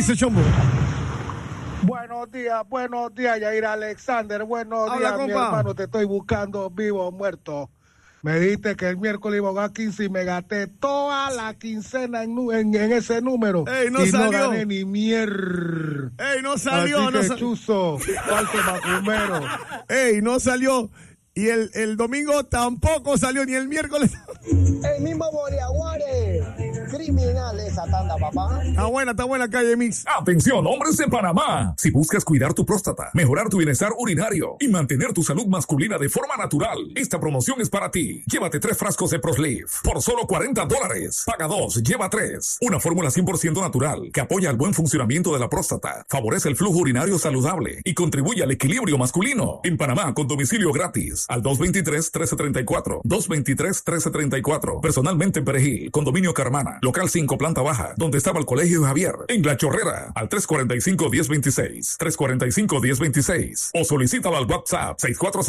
Dice Chombo. Buenos días, Yair Alexander. Buenos días, mi hermano. Te estoy buscando vivo o muerto. Me dijiste que el miércoles iba a jugar 15 y me gasté toda la quincena en ese número. Ey, no y salió. No gané ni mierda. Ey, no salió. Así que chuzo, falso macumero. Ey, no salió. Y el domingo tampoco salió, ni el miércoles. El mismo Boriaguare. Criminal esa tanda, papá. Está buena Calle Mix. Atención, hombres de Panamá. Si buscas cuidar tu próstata, mejorar tu bienestar urinario y mantener tu salud masculina de forma natural, esta promoción es para ti. Llévate 3 frascos de ProSleeve por solo $40. Paga 2, lleva 3. Una fórmula 100% natural que apoya el buen funcionamiento de la próstata, favorece el flujo urinario saludable y contribuye al equilibrio masculino. En Panamá, con domicilio gratis, al 223-1334. 223-1334. Personalmente en Perejil, Condominio Carmana, local 5, planta baja, donde estaba el Colegio Javier. En La Chorrera, al 345-1026. 345-1026. O solicítalo al WhatsApp 640